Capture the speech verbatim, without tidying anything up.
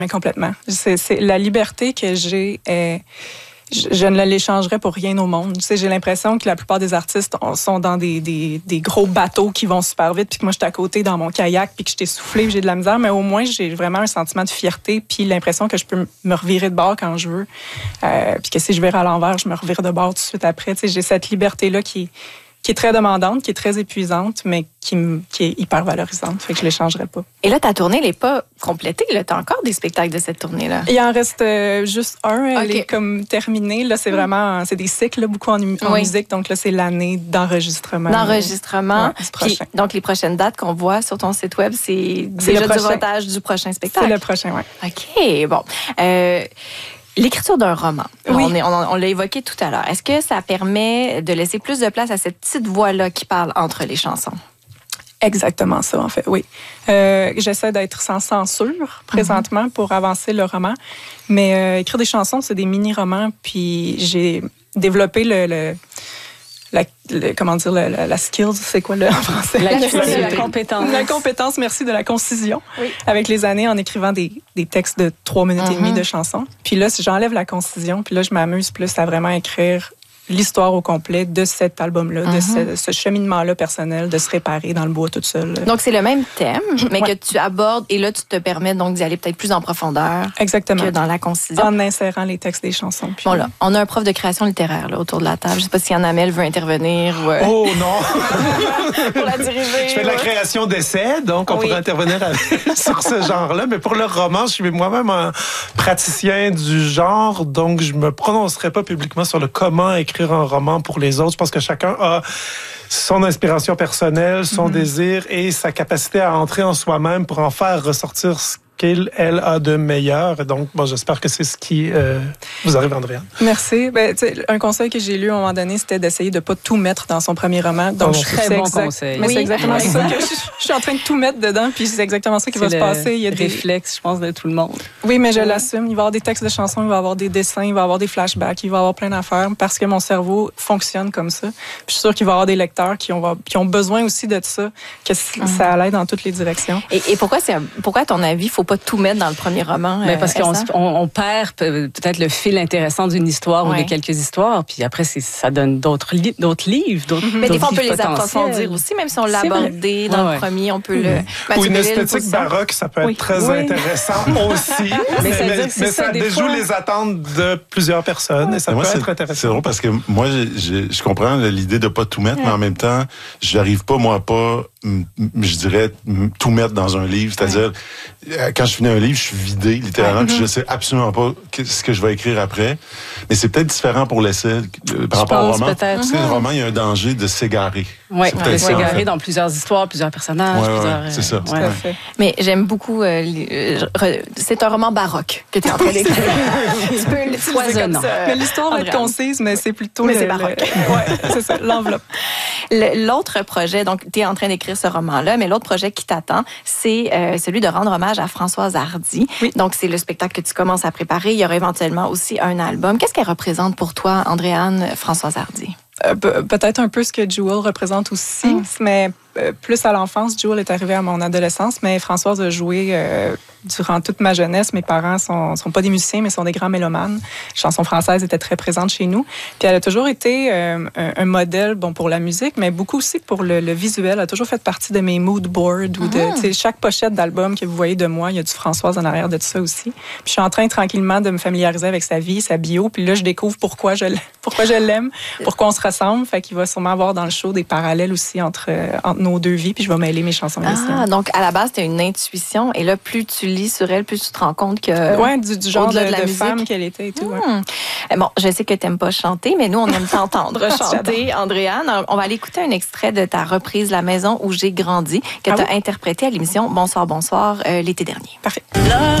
Mais complètement. C'est, c'est la liberté que j'ai est... Je, je ne l'échangerais pour rien au monde. Tu sais, j'ai l'impression que la plupart des artistes sont dans des, des, des gros bateaux qui vont super vite, puis que moi, je suis à côté dans mon kayak, puis que je suis essoufflée, puis j'ai de la misère, mais au moins, j'ai vraiment un sentiment de fierté, puis l'impression que je peux me revirer de bord quand je veux, euh, puis que si je vire à l'envers, je me revire de bord tout de suite après. Tu sais, j'ai cette liberté-là qui est, qui est très demandante, qui est très épuisante, mais qui, qui est hyper valorisante. Fait que je l'échangerais pas. Et là, ta tournée, elle n'est pas complétée. Tu as encore des spectacles de cette tournée-là. Il en reste euh, juste un. Elle okay. est comme terminée. Là, c'est vraiment... C'est des cycles, là, beaucoup en, en oui. musique. Donc là, c'est l'année d'enregistrement. D'enregistrement. Ouais, Puis, donc, les prochaines dates qu'on voit sur ton site web, c'est, c'est déjà du rodage du prochain spectacle. C'est le prochain, oui. OK, bon. Euh, L'écriture d'un roman, oui. on, est, on, on l'a évoqué tout à l'heure. Est-ce que ça permet de laisser plus de place à cette petite voix-là qui parle entre les chansons? Exactement ça, en fait, oui. Euh, j'essaie d'être sans censure présentement mm-hmm. pour avancer le roman. Mais euh, écrire des chansons, c'est des mini-romans. Puis j'ai développé le... le La, le, comment dire, la, la, la skills, c'est quoi le en français? La, la, la compétence. La compétence, merci, de la concision. Oui. Avec les années, en écrivant des, des textes de trois minutes mm-hmm. et demie de chansons. Puis là, si j'enlève la concision, puis là, je m'amuse plus à vraiment écrire l'histoire au complet de cet album-là, mm-hmm. de ce, ce cheminement-là personnel, de se réparer dans le bois toute seule. Donc, c'est le même thème, mais ouais. que tu abordes, et là, tu te permets donc d'y aller peut-être plus en profondeur. Exactement. Que dans la concision. En insérant les textes des chansons. Puis... Bon, là, on a un prof de création littéraire là, autour de la table. Je ne sais pas si Anne Amel veut intervenir. Ou, euh... Oh non! Pour la diriger. Je fais de la ouais. création d'essais, donc on oui. pourrait intervenir avec, sur ce genre-là. Mais pour le roman, je suis moi-même un praticien du genre, donc je ne me prononcerai pas publiquement sur le comment écrire un roman pour les autres. Je pense que chacun a son inspiration personnelle, son mm-hmm. désir et sa capacité à entrer en soi-même pour en faire ressortir ce qu'elle elle a de meilleur. Donc, bon, j'espère que c'est ce qui euh, vous arrive, Andréane. Merci. Ben, un conseil que j'ai lu à un moment donné, c'était d'essayer de ne pas tout mettre dans son premier roman. Donc, oh, je très bon exact... conseil. Mais oui. c'est exactement ça que je, je suis en train de tout mettre dedans, puis c'est exactement ça qui c'est va se passer. Il y a des réflexes, je pense, de tout le monde. Oui, mais je l'assume. Il va y avoir des textes de chansons, il va y avoir des dessins, il va y avoir des flashbacks, il va y avoir plein d'affaires parce que mon cerveau fonctionne comme ça. Puis je suis sûre qu'il va y avoir des lecteurs qui ont, qui ont besoin aussi de ça, que mm. ça allait dans toutes les directions. Et, et pourquoi, c'est, pourquoi, à ton avis, il ne faut pas tout mettre dans le premier roman? Mais parce qu'on on, on perd peut-être le fil intéressant d'une histoire ouais. ou de quelques histoires, puis après, c'est, ça donne d'autres, li- d'autres livres, d'autres mm-hmm. Mais d'autres des fois, on peut les potentiels. approfondir aussi, même si on l'a abordé dans ouais, le premier, on peut mm-hmm. le... Ou une esthétique baroque, ça peut être oui. très oui. intéressant aussi. mais ça, mais, mais ça déjoue fois... les attentes de plusieurs personnes, et ça moi, peut c'est, être intéressant. C'est drôle parce que moi, je, je comprends l'idée de pas tout mettre, ouais. mais en même temps, j'arrive pas, moi, pas... je dirais, tout mettre dans un livre. C'est-à-dire, ouais. quand je finis un livre, je suis vidé, littéralement, ouais. puis je sais absolument pas ce que je vais écrire après. Mais c'est peut-être différent pour l'essai par je rapport au roman. Peut-être. Parce que le roman, il y a un danger de s'égarer. Oui, de s'égarer en fait. dans plusieurs histoires, plusieurs personnages. Ouais, plusieurs, ouais, c'est ça. Ouais. Ouais. Mais j'aime beaucoup... Euh, c'est un roman baroque que tu es en train d'écrire. Tu peux l'utiliser comme ça. Mais l'histoire va être concise, mais c'est plutôt... Mais le, c'est baroque. Le... Ouais, c'est ça, l'enveloppe. Le, l'autre projet, donc tu es en train d'écrire ce roman-là, mais l'autre projet qui t'attend, c'est euh, celui de rendre hommage à Françoise Hardy. Oui. Donc, c'est le spectacle que tu commences à préparer. Il y aura éventuellement aussi un album. Qu'est-ce qu'elle représente pour toi, Andréane, Françoise Hardy? Euh, pe- peut-être un peu ce que Jewel représente aussi, mm. mais euh, plus à l'enfance. Jewel est arrivée à mon adolescence, mais Françoise a joué euh, durant toute ma jeunesse. Mes parents sont, sont pas des musiciens, mais sont des grands mélomanes. Les chansons françaises étaient très présentes chez nous. Puis elle a toujours été euh, un, un modèle, bon, pour la musique, mais beaucoup aussi pour le, le visuel. Elle a toujours fait partie de mes mood boards ou de, tu sais, chaque pochette d'album que vous voyez de moi, il y a du Françoise en arrière de ça aussi. Puis je suis en train tranquillement de me familiariser avec sa vie, sa bio. Puis là, je découvre pourquoi je, pourquoi je l'aime, pourquoi on se ressemble. Fait qu'il va sûrement avoir dans le show des parallèles aussi entre, euh, entre nos deux vies. Puis je vais mêler mes chansons. Ah, donc à la base, c'était une intuition. Et là, plus tu lis sur elle, plus tu te rends compte que... Ouais, du, du genre de, de, la de femme qu'elle était et tout. Mmh. Ouais. Bon, je sais que tu n'aimes pas chanter, mais nous, on aime t'entendre chanter, Andréane. Alors, on va aller écouter un extrait de ta reprise La maison où j'ai grandi, que ah tu as oui? interprétée à l'émission Bonsoir, bonsoir, euh, l'été dernier. Parfait.